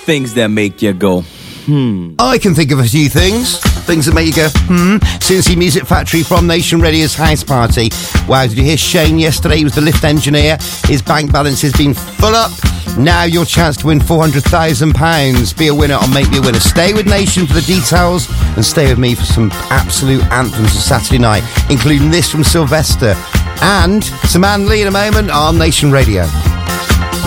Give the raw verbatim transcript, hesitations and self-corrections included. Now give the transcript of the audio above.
things that make you go, hmm. I can think of a few things. Things that make you go, hmm. Cincy Music Factory from Nation Radio's house party. Wow, did you hear Shane yesterday? He was the lift engineer. His bank balance has been full up. Now your chance to win four hundred thousand pounds. Be a winner or make me a winner. Stay with Nation for the details and stay with me for some absolute anthems for Saturday night, including this from Sylvester and Sam Ann Lee in a moment on Nation Radio.